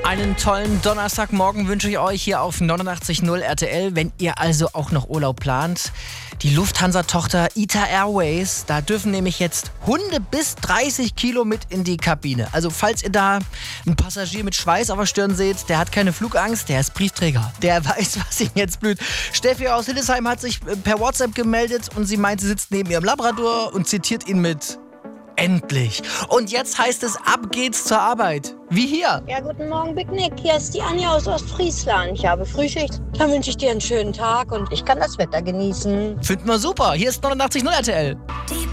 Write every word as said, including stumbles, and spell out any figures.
Einen tollen Donnerstagmorgen wünsche ich euch hier auf neunundachtzig Komma null R T L. Wenn ihr also auch noch Urlaub plant, die Lufthansa-Tochter I T A Airways, da dürfen nämlich jetzt Hunde bis dreißig Kilo mit in die Kabine. Also falls ihr da einen Passagier mit Schweiß auf der Stirn seht, der hat keine Flugangst, der ist Briefträger. Der weiß, was ihm jetzt blüht. Steffi aus Hildesheim hat sich per WhatsApp gemeldet und sie meint, sie sitzt neben ihrem Labrador und zitiert ihn mit: Endlich. Und jetzt heißt es, ab geht's zur Arbeit. Wie hier. Ja, guten Morgen, Big Nick. Hier ist die Anja aus Ostfriesland. Ich habe Frühschicht. Dann wünsche ich dir einen schönen Tag und ich kann das Wetter genießen. Finden wir super. Hier ist neunundachtzig Komma null R T L. Die